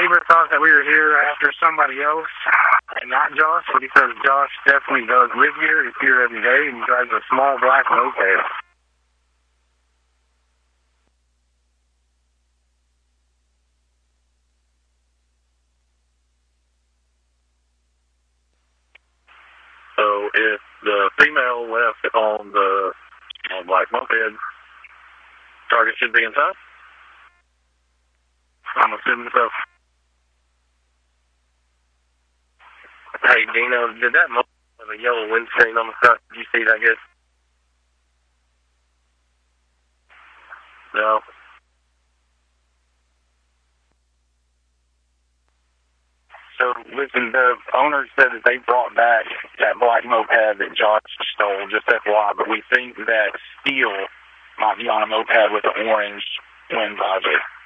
neighbor thought that we were here after somebody else, and not Josh, but he says Josh definitely does live here. He's here every day, and he drives a small black moped. So if the female left on the black moped, target should be inside? I'm assuming so. Hey, Dino, did that moped have a yellow windscreen on the front? Did you see that good? No. So, listen, the owner said that they brought back that black moped that Josh stole, just FYI, but we think that Steele might be on a moped with an orange wind visor.